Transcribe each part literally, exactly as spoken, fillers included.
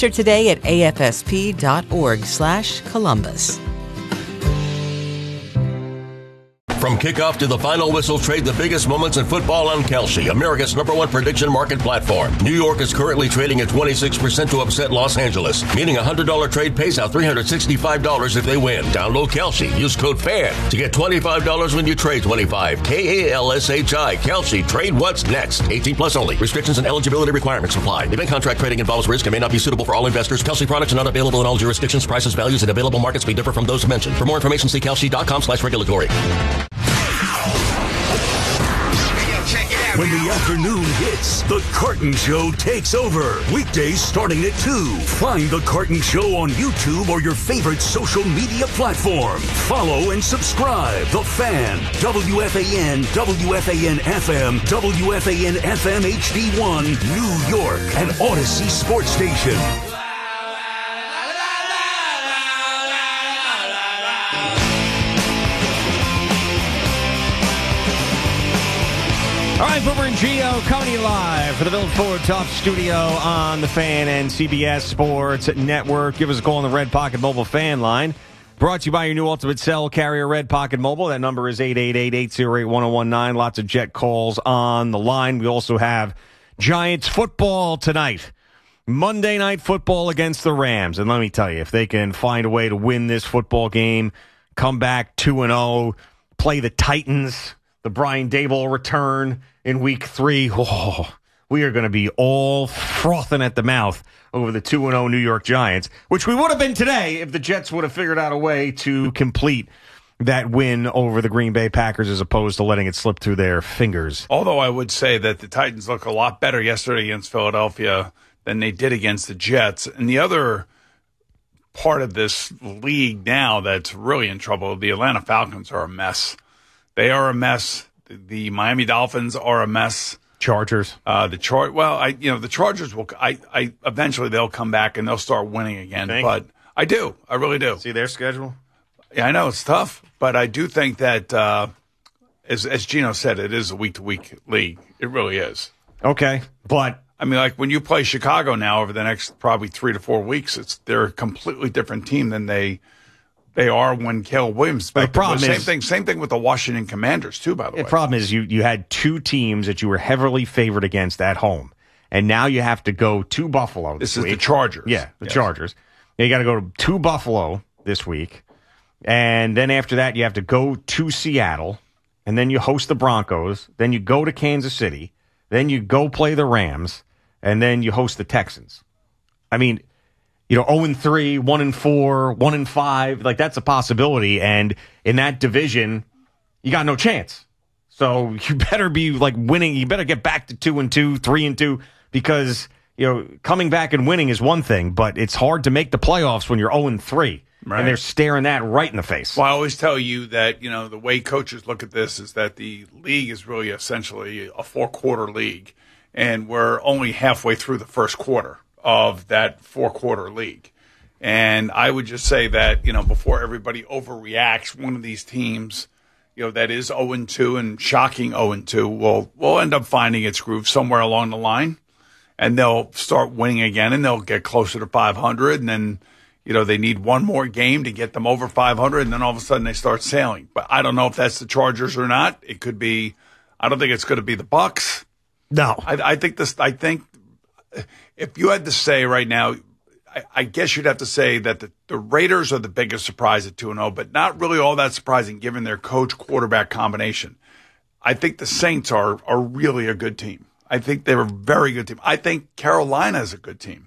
Register today at A F S P dot org slash Columbus. From kickoff to the final whistle, trade the biggest moments in football on Kalshi, America's number one prediction market platform. New York is currently trading at twenty-six percent to upset Los Angeles, meaning a one hundred dollars trade pays out three hundred sixty-five dollars if they win. Download Kalshi. Use code FAN to get twenty-five dollars when you trade twenty-five. K A L S H I. Kalshi. Trade what's next. eighteen plus only. Restrictions and eligibility requirements apply. Event contract trading involves risk and may not be suitable for all investors. Kalshi products are not available in all jurisdictions. Prices, values, and available markets may differ from those mentioned. For more information, see kalshi.com slash regulatory. When the afternoon hits, The Carton Show takes over. Weekdays starting at two. Find The Carton Show on YouTube or your favorite social media platform. Follow and subscribe. The Fan, W F A N, W F A N F M, W F A N F M H D one, New York, and Odyssey Sports Station. All right, Boomer and Gio coming to you live for the Bill Ford Talk Studio on the Fan and C B S Sports Network. Give us a call on the Red Pocket Mobile Fan Line. Brought to you by your new Ultimate Cell carrier, Red Pocket Mobile. That number is eight eight eight, eight oh eight, one oh one nine. Lots of Jet calls on the line. We also have Giants football tonight. Monday Night Football against the Rams. And let me tell you, if they can find a way to win this football game, come back two and oh, play the Titans, the Brian Daboll return in week three, oh, we are going to be all frothing at the mouth over the two and oh New York Giants, which we would have been today if the Jets would have figured out a way to complete that win over the Green Bay Packers as opposed to letting it slip through their fingers. Although I would say that the Titans look a lot better yesterday against Philadelphia than they did against the Jets. And the other part of this league now that's really in trouble, the Atlanta Falcons are a mess. They are a mess. The Miami Dolphins are a mess. Chargers. Uh, the Char- Well, I you know the Chargers will. I, I eventually they'll come back and they'll start winning again. Think? But I do. I really do. See their schedule. Yeah, I know it's tough, but I do think that uh, as as Gino said, it is a week to week league. It really is. Okay, but I mean, like when you play Chicago now over the next probably three to four weeks, it's they're a completely different team than they. They are when Caleb Williams. The problem same is, thing. Same thing with the Washington Commanders too. By the, the way, the problem is you you had two teams that you were heavily favored against at home, and now you have to go to Buffalo. This, this is week. the Chargers. Yeah, the yes. Chargers. You got to go to Buffalo this week, and then after that you have to go to Seattle, and then you host the Broncos. Then you go to Kansas City. Then you go play the Rams, and then you host the Texans. I mean. You know, oh and three, one and four, one and five, like that's a possibility. And in that division, you got no chance. So you better be like winning. You better get back to two and two, three and two, because, you know, coming back and winning is one thing, but it's hard to make the playoffs when you're oh and three. Right. And they're staring that right in the face. Well, I always tell you that, you know, the way coaches look at this is that the league is really essentially a four quarter league, and we're only halfway through the first quarter of that four-quarter league. And I would just say that, you know, before everybody overreacts, one of these teams, you know, that is oh and two and shocking oh and two will will end up finding its groove somewhere along the line, and they'll start winning again, and they'll get closer to five hundred, and then, you know, they need one more game to get them over five hundred, and then all of a sudden they start sailing. But I don't know if that's the Chargers or not. It could be. I don't think it's going to be the Bucs. No. I, I think this. I think. If you had to say right now, I, I guess you'd have to say that the, the Raiders are the biggest surprise at two and oh, but not really all that surprising given their coach-quarterback combination. I think the Saints are are really a good team. I think they're a very good team. I think Carolina is a good team.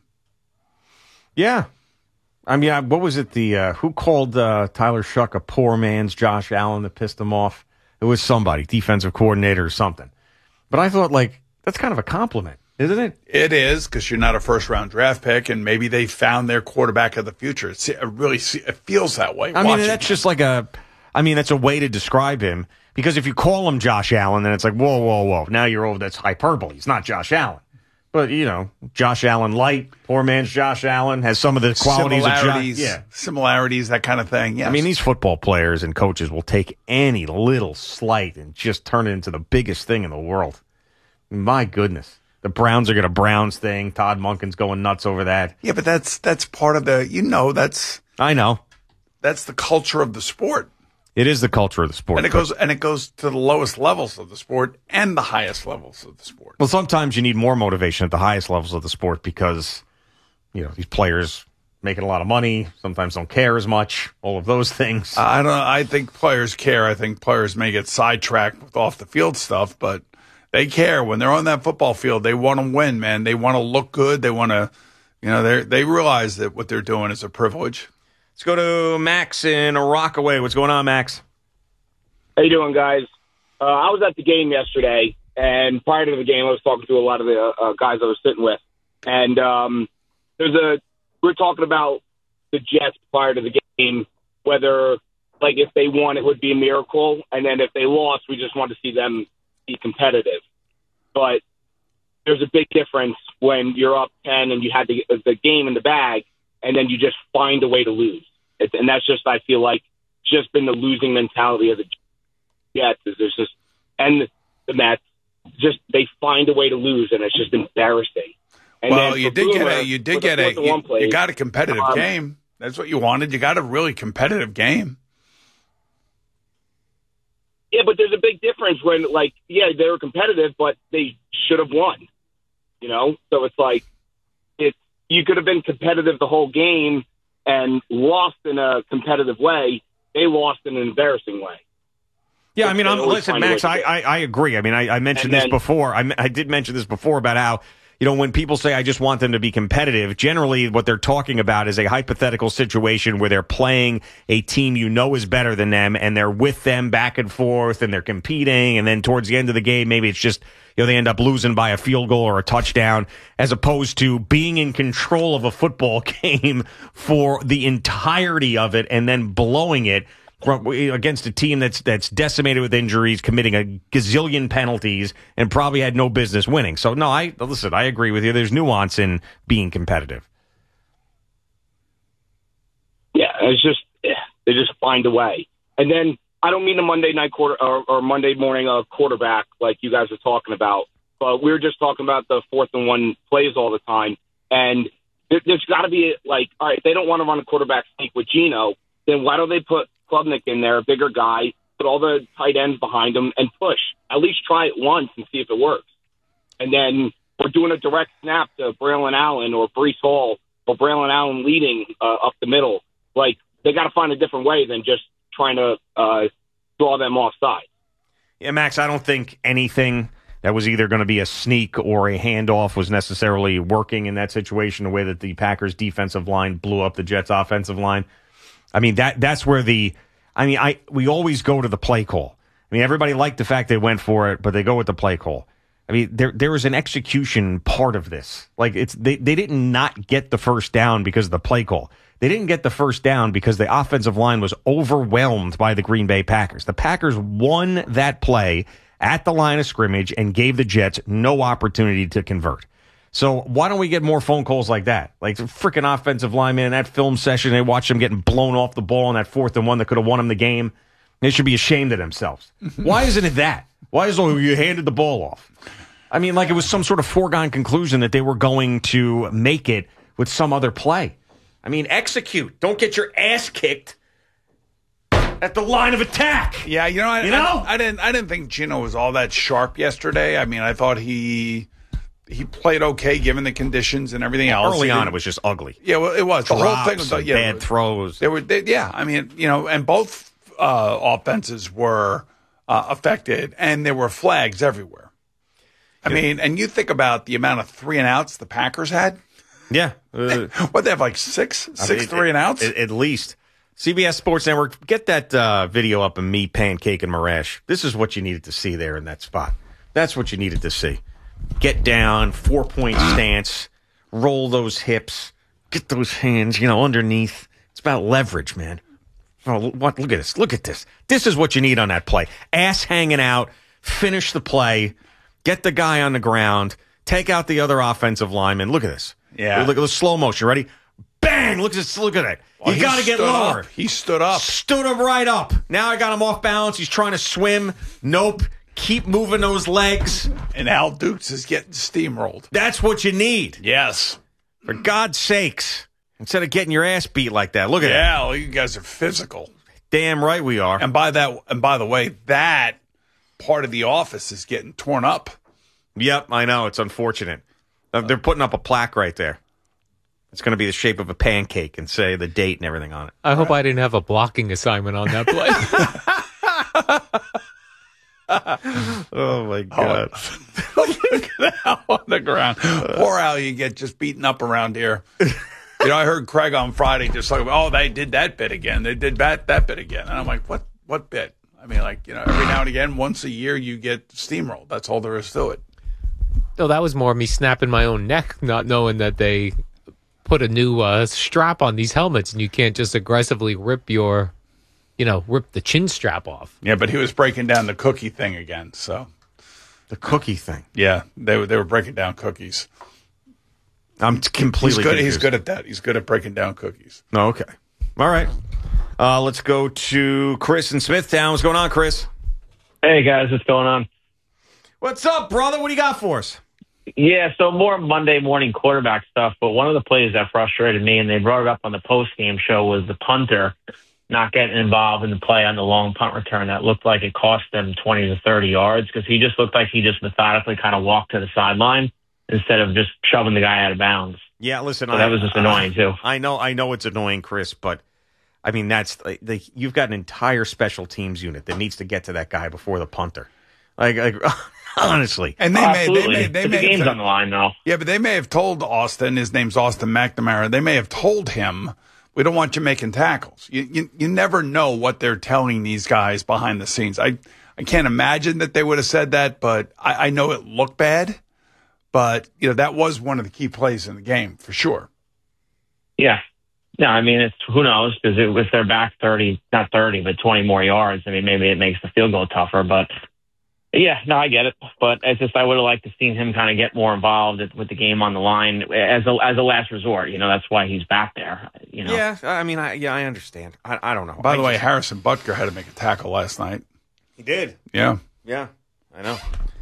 Yeah. I mean, what was it? The uh, who called uh, Tyler Shuck a poor man's Josh Allen that pissed him off? It was somebody, defensive coordinator or something. But I thought, like, that's kind of a compliment. Isn't it? It is, because you're not a first-round draft pick, and maybe they found their quarterback of the future. It's, it really it feels that way. I mean, that's him. Just like a – I mean, that's a way to describe him, because if you call him Josh Allen, then it's like, whoa, whoa, whoa. Now you're over – that's hyperbole. He's not Josh Allen. But, you know, Josh Allen light, poor man's Josh Allen, has some of the qualities of Josh. Yeah. Similarities, that kind of thing, yes. I mean, these football players and coaches will take any little slight and just turn it into the biggest thing in the world. My goodness. The Browns are going to Browns thing. Todd Monken's going nuts over that. Yeah, but that's that's part of the, you know, that's I know. That's the culture of the sport. It is the culture of the sport. And it goes and it goes to the lowest levels of the sport and the highest levels of the sport. Well, sometimes you need more motivation at the highest levels of the sport because, you know, these players making a lot of money, sometimes don't care as much, all of those things. I don't I think players care. I think players may get sidetracked with off the field stuff, but they care. When they're on that football field, they want to win, man. They want to look good. They want to, you know, they they realize that what they're doing is a privilege. Let's go to Max in Rockaway. What's going on, Max? How you doing, guys? Uh, I was at the game yesterday, and prior to the game, I was talking to a lot of the uh, guys I was sitting with. And um, there's a we we're talking about the Jets prior to the game, whether, like, if they won, it would be a miracle, and then if they lost, we just want to see them be competitive. But there's a big difference when you're up ten and you had the, the game in the bag, and then you just find a way to lose. It's, and that's just, I feel like, just been the losing mentality of the Jets. Is there's just, and the Mets, just they find a way to lose, and it's just embarrassing. And well, you did, Boomer, get a, you did get a, you, play, you got a competitive um, game. That's what you wanted. You got a really competitive game. Yeah, but there's a big difference when, like, yeah, they were competitive, but they should have won. You know, so it's like it's you could have been competitive the whole game and lost in a competitive way. They lost in an embarrassing way. Yeah, I mean, I'm, listen, Max, I, I, I agree. I mean, I, I mentioned then, this before. I, I did mention this before about how, you know, when people say I just want them to be competitive, generally what they're talking about is a hypothetical situation where they're playing a team you know is better than them, and they're with them back and forth, and they're competing, and then towards the end of the game, maybe it's just, you know, they end up losing by a field goal or a touchdown, as opposed to being in control of a football game for the entirety of it and then blowing it against a team that's that's decimated with injuries, committing a gazillion penalties, and probably had no business winning. So, no, I listen, I agree with you. There's nuance in being competitive. Yeah, it's just, they just find a way. And then, I don't mean a Monday night quarter or, or Monday morning uh, quarterback like you guys are talking about, but we were just talking about the fourth and one plays all the time. And there, there's got to be, like, all right, if they don't want to run a quarterback sneak with Geno, then why don't they put Klubnik in there, a bigger guy, put all the tight ends behind him, and push. At least try it once and see if it works. And then we're doing a direct snap to Braylon Allen or Breece Hall, or Braylon Allen leading uh, up the middle. Like, they got to find a different way than just trying to uh, draw them offside. Yeah, Max, I don't think anything that was either going to be a sneak or a handoff was necessarily working in that situation, the way that the Packers' defensive line blew up the Jets' offensive line. I mean, that that's where the – I mean, I we always go to the play call. I mean, everybody liked the fact they went for it, but they go with the play call. I mean, there there is an execution part of this. Like, it's they, they didn't not get the first down because of the play call. They didn't get the first down because the offensive line was overwhelmed by the Green Bay Packers. The Packers won that play at the line of scrimmage and gave the Jets no opportunity to convert. So why don't we get more phone calls like that? Like the freaking offensive lineman in that film session, they watched them getting blown off the ball on that fourth and one that could have won them the game. They should be ashamed of themselves. Why isn't it that? Why is it oh, you handed the ball off? I mean, like it was some sort of foregone conclusion that they were going to make it with some other play. I mean, execute. Don't get your ass kicked at the line of attack. Yeah, you know, I, you know? I, I didn't. I didn't think Geno was all that sharp yesterday. I mean, I thought he he played okay given the conditions and everything else. Early on, it was just ugly. Yeah, well, it was the Drops whole thing was and yeah, bad throws. They were, they, yeah. I mean, you know, and both uh, offenses were uh, affected, and there were flags everywhere. I yeah. mean, and you think about the amount of three and outs the Packers had. Yeah. Uh, what, they have like six, six I mean, three and outs? At, at least. C B S Sports Network, get that uh, video up of me, Pancake, and Marash. This is what you needed to see there in that spot. That's what you needed to see. Get down, four-point stance, roll those hips, get those hands, you know, underneath. It's about leverage, man. Oh, what? Look at this. Look at this. This is what you need on that play. Ass hanging out, finish the play, get the guy on the ground, take out the other offensive lineman. Look at this. Yeah. Look at the slow motion. Ready? Bang! Look at this. Look at it. Well, you got to get lower. Up. He stood up. Stood him right up. Now I got him off balance. He's trying to swim. Nope. Keep moving those legs. And Al Dukes is getting steamrolled. That's what you need. Yes. For God's sakes. Instead of getting your ass beat like that. Look at that. Yeah, well, you guys are physical. Damn right we are. And by that, and by the way, that part of the office is getting torn up. Yep, I know. It's unfortunate. Uh, they're putting up a plaque right there. It's going to be the shape of a pancake and say the date and everything on it. I hope right. I didn't have a blocking assignment on that play. Oh, my God. Oh. Look at Al on the ground. Poor Al, you get just beaten up around here. You know, I heard Craig on Friday just like, oh, they did that bit again. They did that, that bit again. And I'm like, what, what bit? I mean, like, you know, every now and again, once a year, you get steamrolled. That's all there is to it. No, that was more me snapping my own neck, not knowing that they put a new uh, strap on these helmets, and you can't just aggressively rip your, you know, rip the chin strap off. Yeah, but he was breaking down the cookie thing again. So the cookie thing. Yeah, they were they were breaking down cookies. I'm completely. He's good. confused. He's good at that. He's good at breaking down cookies. Oh, okay. All right. Uh, let's go to Chris in Smithtown. What's going on, Chris? Hey guys, what's going on? What's up, brother? What do you got for us? Yeah, so more Monday morning quarterback stuff, but one of the plays that frustrated me, and they brought it up on the post-game show, was the punter not getting involved in the play on the long punt return that looked like it cost them twenty to thirty yards, because he just looked like he just methodically kind of walked to the sideline instead of just shoving the guy out of bounds. Yeah, listen, so I, that was just annoying, I, too. I know, I know it's annoying, Chris, but I mean, that's like, the, you've got an entire special teams unit that needs to get to that guy before the punter. Like, like honestly. And they oh, may, they may, they but may the game's have, on the line, though. Yeah, but they may have told Austin, his name's Austin McNamara, they may have told him, we don't want you making tackles. You, you, you never know what they're telling these guys behind the scenes. I, I can't imagine that they would have said that, but I, I know it looked bad. But, you know, that was one of the key plays in the game, for sure. Yeah. No, I mean, it's who knows, because it, if they're back thirty, not thirty, but twenty more yards, I mean, maybe it makes the field goal tougher. But, yeah, no, I get it. But it's just I would have liked to seen him kind of get more involved with the game on the line as a, as a last resort. You know, that's why he's back there. You know? Yeah, I mean, I, yeah, I understand. I, I don't know. By I the way, just, Harrison Butker had to make a tackle last night. He did. Yeah. Yeah, I know.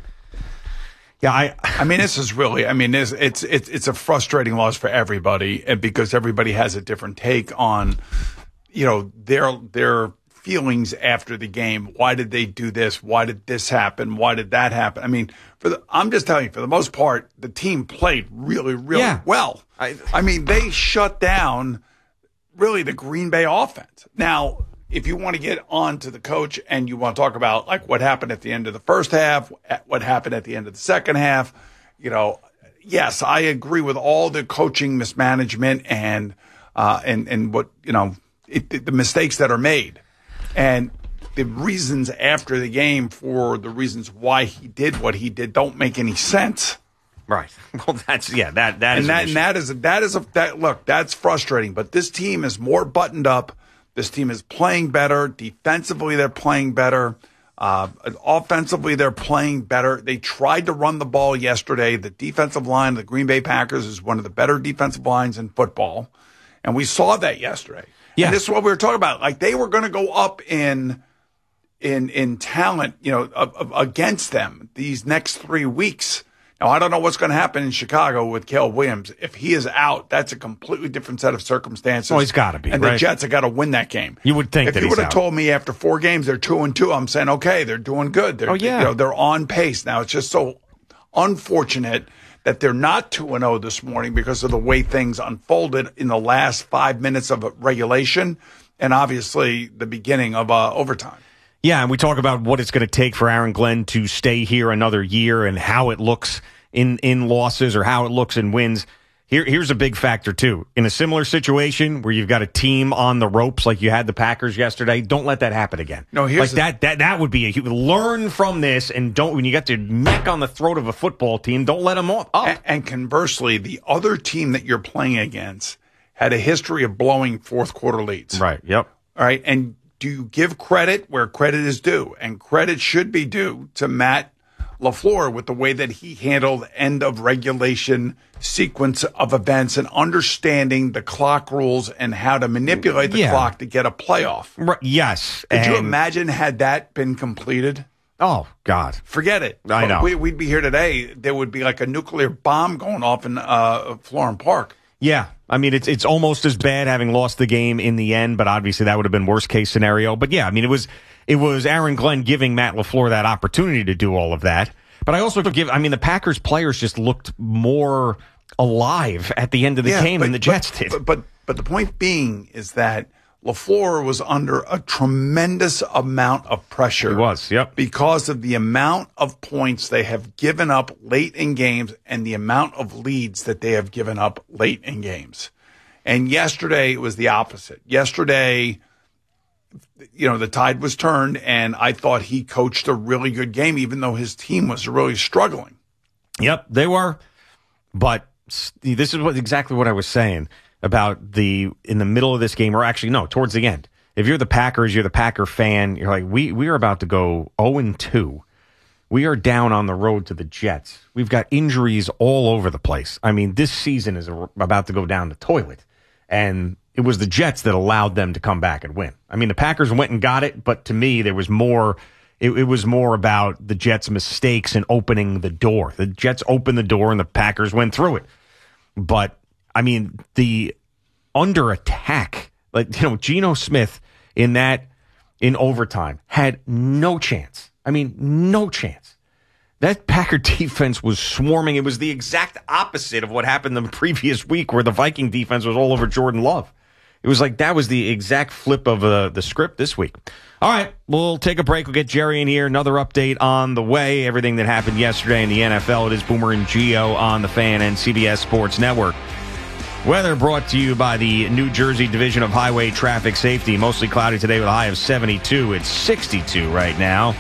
Yeah, I. I mean, this is really. I mean, it's it's it's it's a frustrating loss for everybody, and because everybody has a different take on, you know, their their feelings after the game. Why did they do this? Why did this happen? Why did that happen? I mean, for the, I'm just telling you, for the most part, the team played really, really yeah. well. I, I mean, they shut down really the Green Bay offense. Now, if you want to get on to the coach and you want to talk about like what happened at the end of the first half, what happened at the end of the second half, you know, yes, I agree with all the coaching mismanagement and uh, and and what you know it, the mistakes that are made, and the reasons after the game for the reasons why he did what he did don't make any sense. Right. Well, that's yeah. That that and is that and that is that is a that look that's frustrating. But this team is more buttoned up. This team is playing better. Defensively, they're playing better. Uh, offensively, they're playing better. They tried to run the ball yesterday. The defensive line of the Green Bay Packers is one of the better defensive lines in football. And we saw that yesterday. Yeah. And this is what we were talking about. Like, they were going to go up in in in talent, you know, of, of, against them these next three weeks. Now, I don't know what's going to happen in Chicago with Caleb Williams. If he is out, that's a completely different set of circumstances. Oh, he's got to be, And right? the Jets have got to win that game. You would think if that you he's would have out. told me after four games they're two and two, I'm saying okay, they're doing good. They're, Oh, yeah. you know, they're on pace. Now it's just so unfortunate that they're not two and zero this morning because of the way things unfolded in the last five minutes of regulation, and obviously the beginning of uh, overtime. Yeah, and we talk about what it's going to take for Aaron Glenn to stay here another year and how it looks in, in losses or how it looks in wins. Here, here's a big factor, too. In a similar situation where you've got a team on the ropes like you had the Packers yesterday, don't let that happen again. No, here's like the- that, that that would be a learn from this, and don't when you got the neck on the throat of a football team, don't let them up. And, and conversely, the other team that you're playing against had a history of blowing fourth quarter leads. Right, yep. All right, and do you give credit where credit is due? And credit should be due to Matt LaFleur with the way that he handled end of regulation sequence of events and understanding the clock rules and how to manipulate the Yeah. clock to get a playoff. Right, yes. Could you and- imagine had that been completed? Oh, God. Forget it. I know. We, we'd be here today. There would be like a nuclear bomb going off in uh, Florham Park. Yeah. I mean, it's it's almost as bad having lost the game in the end, but obviously that would have been worst case scenario. But yeah, I mean, it was it was Aaron Glenn giving Matt LaFleur that opportunity to do all of that. But I also give, I mean, the Packers players just looked more alive at the end of the yeah, game but, than the Jets but, did. But, but but the point being is that LaFleur was under a tremendous amount of pressure. He was, yep. Because of the amount of points they have given up late in games and the amount of leads that they have given up late in games. And yesterday it was the opposite. Yesterday, you know, the tide was turned, and I thought he coached a really good game, even though his team was really struggling. Yep, they were. But this is what exactly what I was saying about the in the middle of this game, or actually, no, towards the end. If you're the Packers, you're the Packer fan, you're like, we, we are about to go oh and two. We are down on the road to the Jets. We've got injuries all over the place. I mean, this season is about to go down the toilet. And it was the Jets that allowed them to come back and win. I mean, the Packers went and got it, but to me, there was more, it, it was more about the Jets' mistakes in opening the door. The Jets opened the door and the Packers went through it. But, I mean, the under attack, like, you know, Geno Smith in that, in overtime, had no chance. I mean, no chance. That Packer defense was swarming. It was the exact opposite of what happened the previous week where the Viking defense was all over Jordan Love. It was like that was the exact flip of uh, the script this week. All right, we'll take a break. We'll get Jerry in here. Another update on the way. Everything that happened yesterday in the N F L. It is Boomer and Gio on the Fan and C B S Sports Network. Weather brought to you by the New Jersey Division of Highway Traffic Safety. Mostly cloudy today with a high of seventy-two. It's sixty-two right now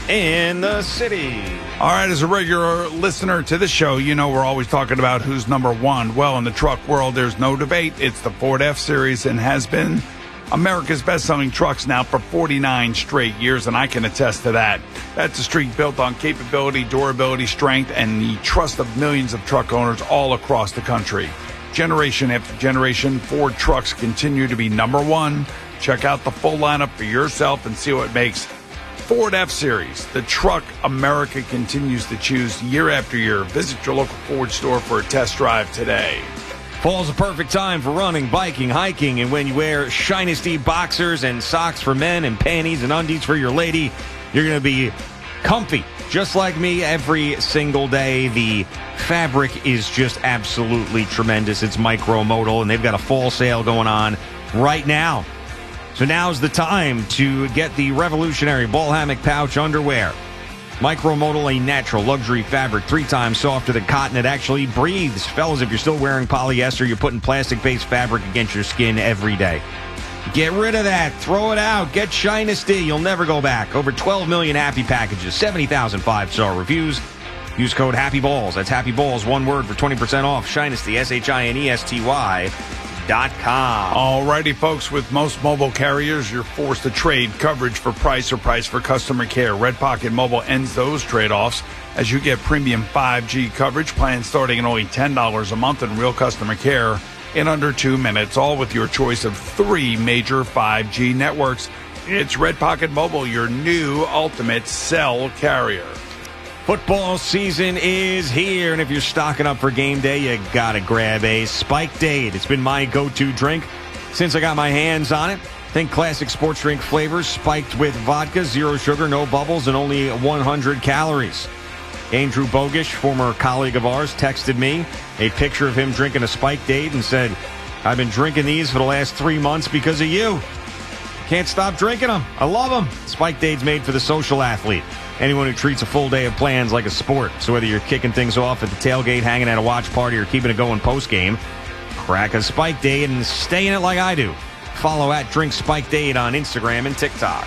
in the city. All right, as a regular listener to the show, you know we're always talking about who's number one. Well, in the truck world, there's no debate. It's the Ford F-Series and has been America's best-selling trucks now for forty-nine straight years, and I can attest to that. That's a streak built on capability, durability, strength, and the trust of millions of truck owners all across the country. Generation after generation, Ford trucks continue to be number one. Check out the full lineup for yourself and see what makes Ford F-Series the truck America continues to choose year after year. Visit your local Ford store for a test drive today. Fall's a perfect time for running, biking, hiking, and when you wear Shinesty boxers and socks for men and panties and undies for your lady, you're going to be comfy, just like me, every single day. The fabric is just absolutely tremendous. It's micromodal, and they've got a fall sale going on right now. So now's the time to get the revolutionary ball hammock pouch underwear. Micromodal, a natural luxury fabric, three times softer than cotton. It actually breathes. Fellas, if you're still wearing polyester, you're putting plastic-based fabric against your skin every day. Get rid of that. Throw it out. Get Shinesty. You'll never go back. Over twelve million happy packages, seventy thousand five-star reviews. Use code HAPPYBALLS. That's HAPPYBALLS, one word, for twenty percent off. Shinesty, S H I N E S T Y dot com. Alrighty, folks, with most mobile carriers, you're forced to trade coverage for price or price for customer care. Red Pocket Mobile ends those trade-offs as you get premium five G coverage plans starting at only ten dollars a month and real customer care in under two minutes, all with your choice of three major five G networks. It's Red Pocket Mobile, your new ultimate cell carrier. Football season is here, and if you're stocking up for game day, you gotta grab a Spiked Aid. It's been my go-to drink since I got my hands on it. Think classic sports drink flavors, spiked with vodka, zero sugar, no bubbles, and only one hundred calories. Andrew Bogish, former colleague of ours, texted me a picture of him drinking a Spiked Aid and said, I've been drinking these for the last three months because of you. Can't stop drinking them. I love them. Spiked Aid's made for the social athlete. Anyone who treats a full day of plans like a sport. So whether you're kicking things off at the tailgate, hanging at a watch party, or keeping it going post-game, crack a Spiked Aid and stay in it like I do. Follow at Drink Spiked Aid on Instagram and TikTok.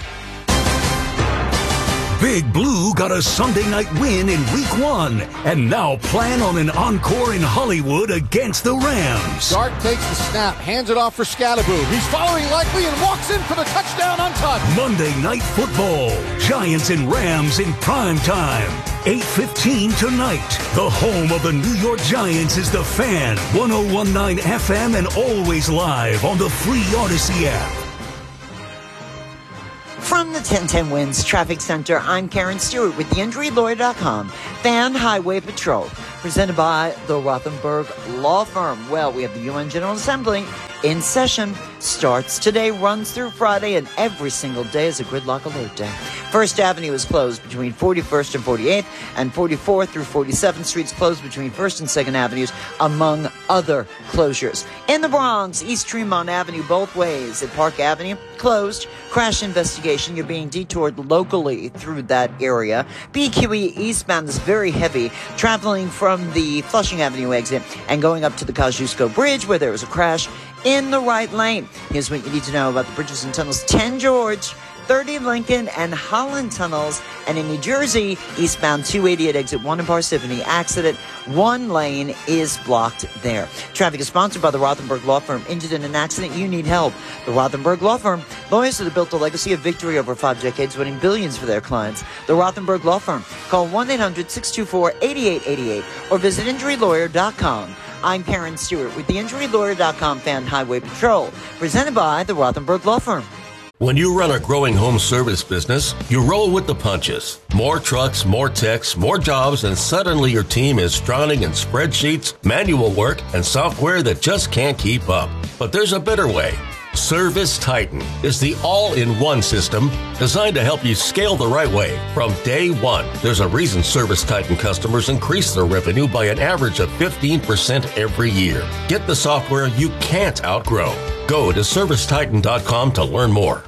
Big Blue got a Sunday night win in week one and now plan on an encore in Hollywood against the Rams. Dart takes the snap, hands it off for Scalaboo. He's following likely and walks in for the touchdown untouched. Monday Night Football, Giants and Rams in prime time. eight fifteen tonight. The home of the New York Giants is The Fan, one oh one point nine F M and always live on the free Odyssey app. From the ten ten Wins Traffic Center, I'm Karen Stewart with the injury lawyer dot com. Fan Highway Patrol, presented by the Rothenberg Law Firm. Well, we have the U N General Assembly in session. Starts today, runs through Friday, and every single day is a gridlock alert day. First Avenue is closed between forty-first and forty-eighth, and forty-fourth through forty-seventh Streets closed between first and second Avenues, among other closures. In the Bronx, East Tremont Avenue both ways at Park Avenue, closed. Crash investigation. You're being detoured locally through that area. B Q E eastbound is very heavy, traveling from the Flushing Avenue exit and going up to the Kosciuszko Bridge, where there was a crash in the right lane. Here's what you need to know about the bridges and tunnels. ten George, thirty Lincoln, and Holland tunnels. And in New Jersey, eastbound two eighty at exit one in Parsippany, accident. One lane is blocked there. Traffic is sponsored by the Rothenberg Law Firm. Injured in an accident, you need help. The Rothenberg Law Firm, lawyers that have built a legacy of victory over five decades, winning billions for their clients. The Rothenberg Law Firm. Call one eight hundred six two four eight eight eight eight or visit injury lawyer dot com. I'm Karen Stewart with the injury lawyer dot com Fan Highway Patrol, presented by the Rothenberg Law Firm. When you run a growing home service business, you roll with the punches. More trucks, more techs, more jobs, and suddenly your team is drowning in spreadsheets, manual work, and software that just can't keep up. But there's a better way. Service Titan is the all-in-one system designed to help you scale the right way from day one. There's a reason Service Titan customers increase their revenue by an average of fifteen percent every year. Get the software you can't outgrow. Go to service titan dot com to learn more.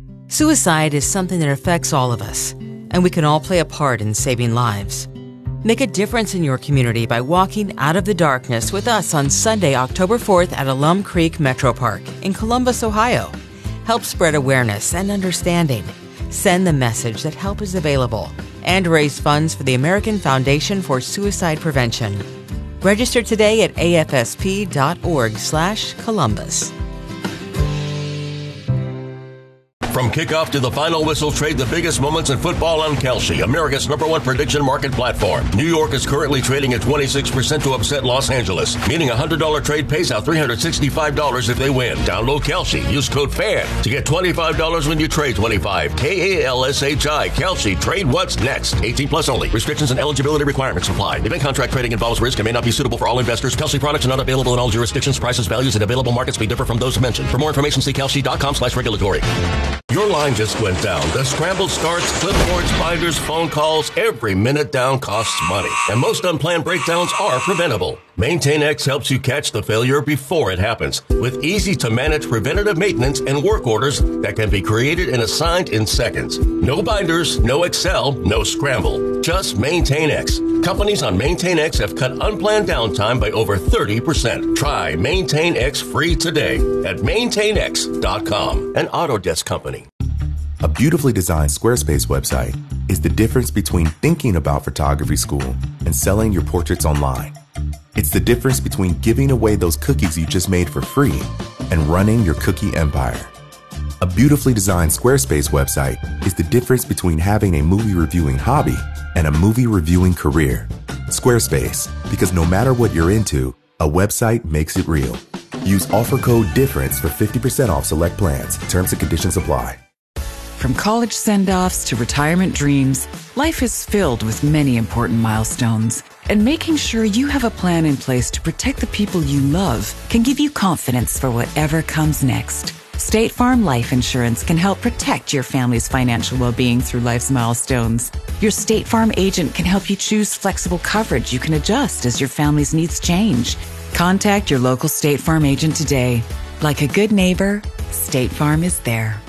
Suicide is something that affects all of us, and we can all play a part in saving lives. Make a difference in your community by walking out of the darkness with us on Sunday, October fourth at Alum Creek Metro Park in Columbus, Ohio. Help spread awareness and understanding. Send the message that help is available and raise funds for the American Foundation for Suicide Prevention. Register today at A F S P dot org slash Columbus. From kickoff to the final whistle, trade the biggest moments in football on Kalshi, America's number one prediction market platform. New York is currently trading at twenty-six percent to upset Los Angeles, meaning a one hundred dollars trade pays out three hundred sixty-five dollars if they win. Download Kalshi. Use code FAN to get twenty-five dollars when you trade twenty-five. K A L S H I. Kalshi. Trade what's next. eighteen plus only. Restrictions and eligibility requirements apply. Event contract trading involves risk and may not be suitable for all investors. Kalshi products are not available in all jurisdictions. Prices, values, and available markets may differ from those mentioned. For more information, see kalshi dot com slash regulatory. Your line just went down. The scrambled starts, clipboards, binders, phone calls, every minute down costs money. And most unplanned breakdowns are preventable. MaintainX helps you catch the failure before it happens with easy-to-manage preventative maintenance and work orders that can be created and assigned in seconds. No binders, no Excel, no scramble. Just MaintainX. Companies on MaintainX have cut unplanned downtime by over thirty percent. Try MaintainX free today at maintain x dot com, an Autodesk company. A beautifully designed Squarespace website is the difference between thinking about photography school and selling your portraits online. It's the difference between giving away those cookies you just made for free and running your cookie empire. A beautifully designed Squarespace website is the difference between having a movie reviewing hobby and a movie reviewing career. Squarespace, because no matter what you're into, a website makes it real. Use offer code DIFFERENCE for fifty percent off select plans. Terms and conditions apply. From college send-offs to retirement dreams, life is filled with many important milestones. And making sure you have a plan in place to protect the people you love can give you confidence for whatever comes next. State Farm Life Insurance can help protect your family's financial well-being through life's milestones. Your State Farm agent can help you choose flexible coverage you can adjust as your family's needs change. Contact your local State Farm agent today. Like a good neighbor, State Farm is there.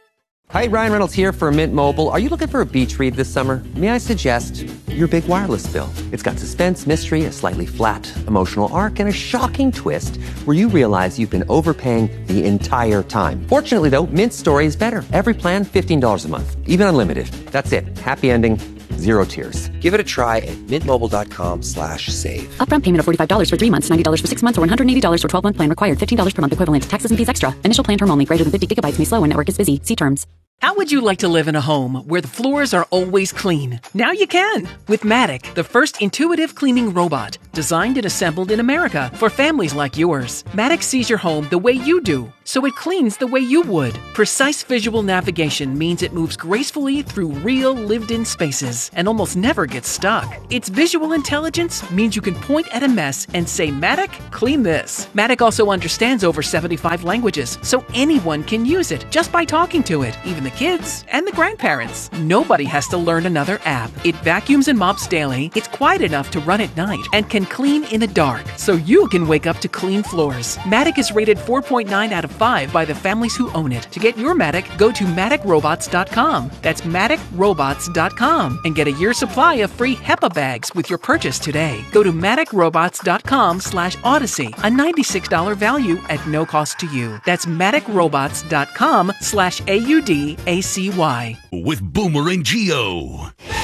Hi, Ryan Reynolds here for Mint Mobile. Are you looking for a beach read this summer? May I suggest your big wireless bill? It's got suspense, mystery, a slightly flat, emotional arc, and a shocking twist where you realize you've been overpaying the entire time. Fortunately, though, Mint's story is better. Every plan, fifteen dollars a month, even unlimited. That's it. Happy ending, zero tears. Give it a try at mintmobile.com slash save. Upfront payment of forty-five dollars for three months, ninety dollars for six months, or one hundred eighty dollars for twelve-month plan required. fifteen dollars per month equivalent. Taxes and fees extra. Initial plan term only. Greater than fifty gigabytes may slow when network is busy. See terms. How would you like to live in a home where the floors are always clean? Now you can with Matic, the first intuitive cleaning robot designed and assembled in America for families like yours. Matic sees your home the way you do, so it cleans the way you would. Precise visual navigation means it moves gracefully through real lived-in spaces and almost never gets stuck. Its visual intelligence means you can point at a mess and say, Matic, clean this. Matic also understands over seventy-five languages, so anyone can use it just by talking to it, even the kids and the grandparents. Nobody has to learn another app. It vacuums and mops daily, it's quiet enough to run at night, and can clean in the dark, so you can wake up to clean floors. Matic is rated four point nine out of five by the families who own it. To get your Matic, go to Matic Robots dot com. That's Matic Robots dot com and get a year's supply of free HEPA bags with your purchase today. Go to Matic Robots dot com slash Odyssey, a ninety-six dollars value at no cost to you. That's Matic Robots dot com slash A U D A C Y. With Boomer and Geo.